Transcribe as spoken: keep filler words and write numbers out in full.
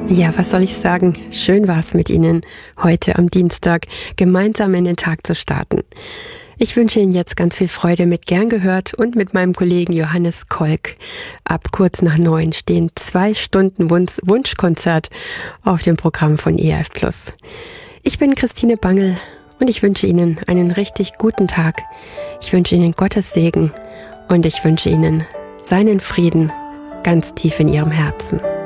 Ja, was soll ich sagen? Schön war es mit Ihnen, heute am Dienstag gemeinsam in den Tag zu starten. Ich wünsche Ihnen jetzt ganz viel Freude mit Gern gehört und mit meinem Kollegen Johannes Kolk. Ab kurz nach neun stehen zwei Stunden Wunsch Wunschkonzert auf dem Programm von E R F Plus. Ich bin Christine Bangel und ich wünsche Ihnen einen richtig guten Tag. Ich wünsche Ihnen Gottes Segen und ich wünsche Ihnen seinen Frieden ganz tief in Ihrem Herzen.